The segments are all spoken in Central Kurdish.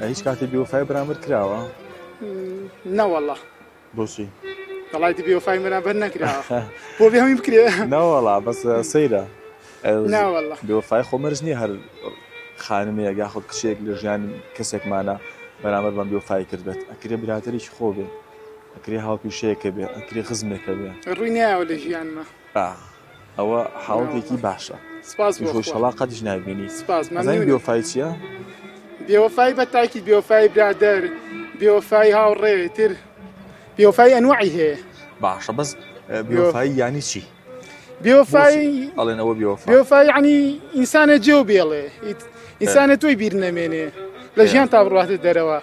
هیچ کاتی بیوفای بەرامبەر کراوە؟ نەوەڵڵا بۆچی؟ وڵاتی بیوفای بەرامبەر نەکراوە بۆ بێ هەمی بکرێ نەوەڵا بەس سەیرە ناوەڵڵا بیوفای خۆ مەرج نییە هەر خانمەیە یاخود کچێک لە ژیان کەسێکمانە بەرامبەر بەم بیوفای کردبێت ئەکرێ براتێکی خۆ بێ ئەکرێ هاوپیشەیەکە بێ ئەکرێ خزمێکە بێ ڕووی نایەوە لە ژیانمە ئەوە حاڵێکی باشە سپاس بۆ شەڵا قەتیش نابینی سپاس ئەزانین بیوفای چییە؟ بیوفای بەتاکی بیوفای برادەر بیوفای هاوڕێ تر بیوفای ئەنواعی هەیە باشە بەس بیوفای یانی چی؟ بیوفای ئەڵێن ئەوە بیوفای یعنی ئینسانە جێو بێڵێ ئینسانە تۆی بیر نەمێنێ لە ژیان تا بڕاتە دەرەوە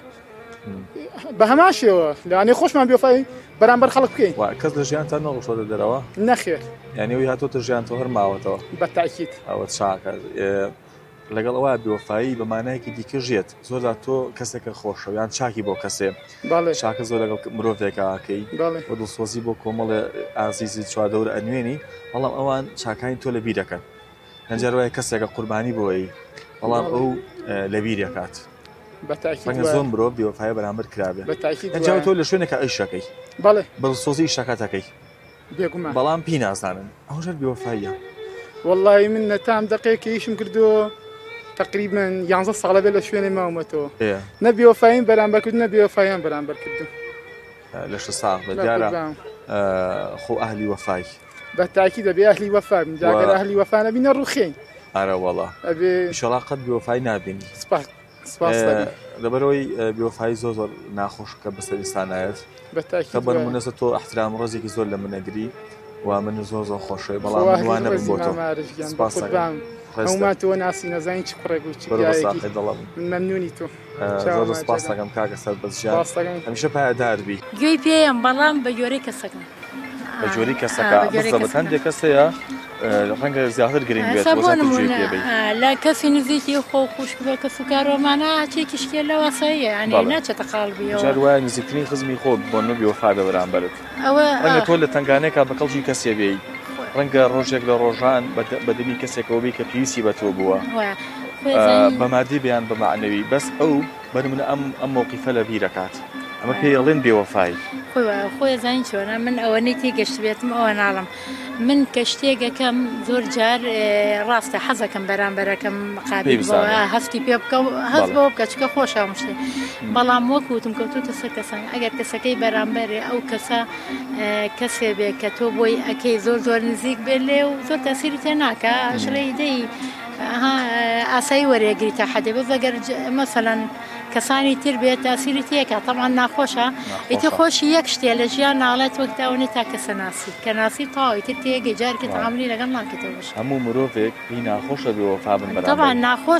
بە هەمان شێوە لەوانەیە خۆشمان بیوفای بەرامبەر خەڵک بکەین کەس لە ژیان تا نەڕۆشتۆتە دەرەوە؟ نەخێر یعنی ئەوی هاتۆتە ژیان تۆ هەر ماوەتەوە بەتاکید ئەوە چاکە لەگەڵ ئەوە بیوەفایی بە مانایەکی دیکە ژێت زۆردا تۆ کەسێکە خۆشە یان چاکی بۆ کەسێ چاکە زۆر لەگەڵ مرۆڤێکاکەی بۆ دڵسۆزی بۆ کۆمەڵێ ئازیزی چواردەورە ئەنوێنی بەڵام ئەوان چاکانی تۆ لە بیرەکەن هەنجار وایە کەسێکە قوربانی بۆی بەڵام ئەو لە بیرەکات زۆر مرۆڤ بیوەفایە بەرامبەر کرابێ ئەنجا تۆ لە شوێنێکە ئەیشەکەی بەدڵسۆزی شەکەتەکەی بەڵام پێی نازانن ئەوژەر بیوەفاییە والله من نەتام دقەیەکە ئیشم کردووە تقریبا 11 ساڵە بێ لە شوێنی ماومەتەوە نە بیوەفایم بەرامبەر نە بیوەفاییان بەرامبەر کردو لە 6 ساڵ دیارە خۆ ئەهلی وەفای بەتاکی دەبێ ئەهلی وەفا بین جاگەر ئەهلی وەفا نەبینە ڕوخێن ئارە وەڵا ئینشەڵا قەت بیوەفای نابینی لەبەرەوەی بیوەفایی زۆر ناخۆشکە بەسەریستان نایەت کە بەنمونەزە تۆ ئەحترام ڕۆزێکی زۆر لە منەگری و من زۆر خۆشەوە بەڵام وانە بۆ تۆ هەمومان تۆ ناسی نەزانین چ قڕێک و مەمنونی تۆ زۆر سپاس دەکەم کاکە سەر بەزژیان هەمیشە پایداربی گوێی پێیان بەڵام بە جۆرەی کەسەکەم بە جۆری کەسەکە بەزەبەت هەندێک کەسەیە ڕەنگە زیاتر گرنگ بێت لە کەسی نزیکی خۆ خوشک بە کەس و کارۆمانە چێکی شتێ لە واساییە ئەنێ ناچێتە قاڵبیەوە جار وایە نزیکترین خزمی خۆ بۆ بیوەفا بە بەرامبەرت ڕەنگە تۆ لە تەنگانەیەکە بە کەڵکی کەسێ بێی ڕەنگە ڕۆژێک لە ڕۆژان بەدەمی کەسێکەوە بێ کە پێویستی بە تۆ بووە بە مادی بیان بە معنەوی بەس ئەو بەنمونە ئەم مووقیفە لە بیرەکات ئەمە پێڵێن بێوەفای خۆی زانین چۆنە من ئەوەنەی تێگەشت بێتم ئەوە ناڵم من کە شتێگەکەم زۆر جار ڕاستە حەزەکەم بەرامبەرەکەم مقابل هەستی پێ بکە هەست بۆ بکە چکە خۆشە شتێ بەڵام وەکوتم کەوتوتە سەر کەسان ئەگەر کەسەکەی بەرامبەرێ ئەو کەسە کەسێ بێ کە تۆ بۆی ئەکەی زۆر نزیک بێ لێ و زۆر تەسیری تێ ناکە ژڵەی دەی ئاسایی وەرێگری تا حەدێ بەس ئەگەر مەسەلەن کەسانی تر بێت تاسیری تێکە تەمان ناخۆشە ئیتی خۆشی یەک شتێ لە ژیان ناڵێت وەک داونێ تا کەسە ناسی کە ناسی تاوی تر تێگەی جارکە تەعاملی لەگەڵ ناکەێتەوە هەموو مرۆڤێک هی ناخۆشە بێوەفا بن بەرامبەر تەبان ناخۆش